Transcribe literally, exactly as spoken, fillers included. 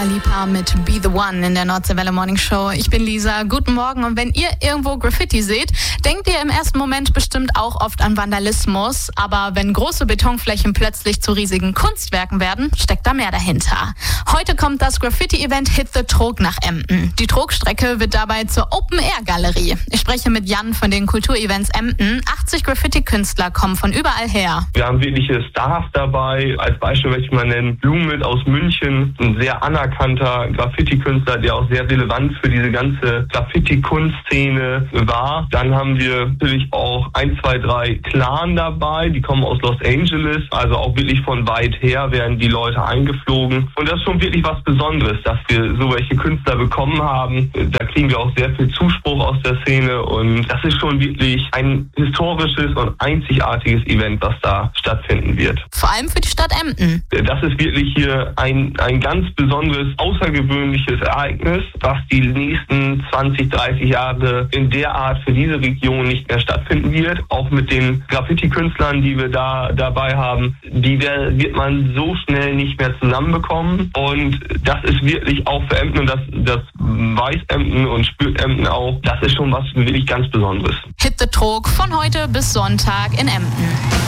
Lipa mit Be The One in der Nordseewelle Morning Show. Ich bin Lisa, guten Morgen. Und wenn ihr irgendwo Graffiti seht, denkt ihr im ersten Moment bestimmt auch oft an Vandalismus. Aber wenn große Betonflächen plötzlich zu riesigen Kunstwerken werden, steckt da mehr dahinter. Heute kommt das Graffiti-Event Hit the Trog nach Emden. Die Trogstrecke wird dabei zur Open-Air-Galerie. Ich spreche mit Jan von den Kulturevents Emden. achtzig Graffiti-Künstler kommen von überall her. Wir haben wirkliche Stars dabei. Als Beispiel möchte ich mal nennen Blumit aus München, ein sehr anerkannter Graffiti-Künstler, der auch sehr relevant für diese ganze Graffiti-Kunstszene war. Dann haben wir natürlich auch ein, zwei, drei Clan dabei, die kommen aus Los Angeles, also auch wirklich von weit her werden die Leute eingeflogen. Und das ist schon wirklich was Besonderes, dass wir so welche Künstler bekommen haben. Da kriegen wir auch sehr viel Zuspruch aus der Szene und das ist schon wirklich ein historisches und einzigartiges Event, was da stattfinden wird. Vor allem für die Stadt Emden. Das ist wirklich hier ein, ein ganz besonderes, außergewöhnliches Ereignis, was die nächsten zwanzig, dreißig Jahre in der Art für diese Region nicht mehr stattfinden wird. Auch mit den Graffiti-Künstlern, die wir da dabei haben, die wird man so schnell nicht mehr zusammenbekommen. Und das ist wirklich auch für Emden, und das, das weiß Emden und spürt Emden auch, das ist schon was wirklich ganz Besonderes. Hit the Trog von heute bis Sonntag in Emden.